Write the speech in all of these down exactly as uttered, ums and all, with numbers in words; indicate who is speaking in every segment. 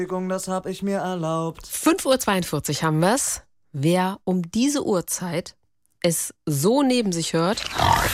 Speaker 1: Das hab ich mir erlaubt.
Speaker 2: fünf Uhr zweiundvierzig haben wir's. Wer um diese Uhrzeit es so neben sich hört,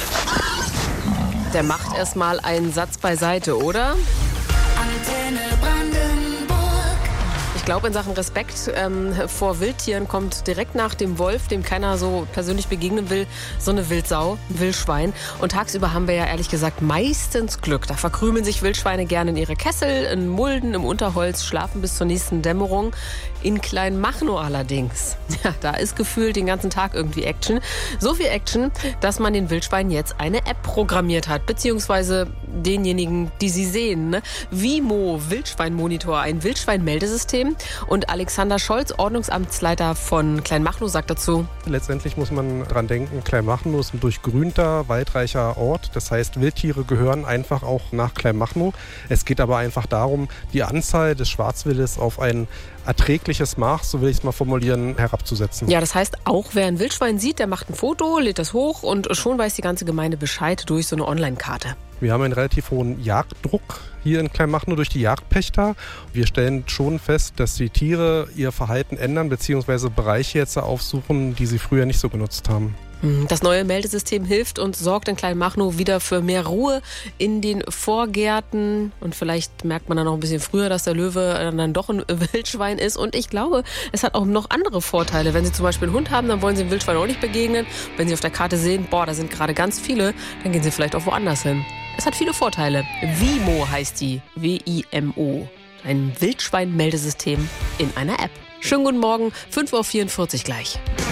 Speaker 2: der macht erstmal einen Satz beiseite, oder?
Speaker 3: Antenne Brandenburg.
Speaker 2: Ich glaube, in Sachen Respekt ähm, vor Wildtieren kommt direkt nach dem Wolf, dem keiner so persönlich begegnen will, so eine Wildsau, ein Wildschwein. Und tagsüber haben wir ja ehrlich gesagt meistens Glück. Da verkrümeln sich Wildschweine gerne in ihre Kessel, in Mulden, im Unterholz, schlafen bis zur nächsten Dämmerung. In Kleinmachnow allerdings, ja, da ist gefühlt den ganzen Tag irgendwie Action. So viel Action, dass man den Wildschweinen jetzt eine App programmiert hat, beziehungsweise denjenigen, die sie sehen. Ne? Vimo Wildschweinmonitor, ein Wildschweinmeldesystem. Und Alexander Scholz, Ordnungsamtsleiter von Kleinmachnow, sagt dazu:
Speaker 4: Letztendlich muss man dran denken, Kleinmachnow ist ein durchgrünter, waldreicher Ort. Das heißt, Wildtiere gehören einfach auch nach Kleinmachnow. Es geht aber einfach darum, die Anzahl des Schwarzwildes auf ein erträgliches Maß, so will ich es mal formulieren, herabzusetzen.
Speaker 2: Ja, das heißt, auch wer ein Wildschwein sieht, der macht ein Foto, lädt das hoch und schon weiß die ganze Gemeinde Bescheid durch so eine Online-Karte.
Speaker 4: Wir haben einen relativ hohen Jagddruck hier in Kleinmachnow durch die Jagdpächter. Wir stellen schon fest, dass die Tiere ihr Verhalten ändern bzw. Bereiche jetzt aufsuchen, die sie früher nicht so genutzt haben.
Speaker 2: Das neue Meldesystem hilft und sorgt in Kleinmachnow wieder für mehr Ruhe in den Vorgärten. Und vielleicht merkt man dann noch ein bisschen früher, dass der Löwe dann doch ein Wildschwein ist. Und ich glaube, es hat auch noch andere Vorteile. Wenn Sie zum Beispiel einen Hund haben, dann wollen Sie dem Wildschwein auch nicht begegnen. Wenn Sie auf der Karte sehen, boah, da sind gerade ganz viele, dann gehen Sie vielleicht auch woanders hin. Es hat viele Vorteile. Vimo heißt die. W I M O. Ein Wildschwein-Meldesystem in einer App. Schönen guten Morgen, fünf Uhr vierundvierzig gleich.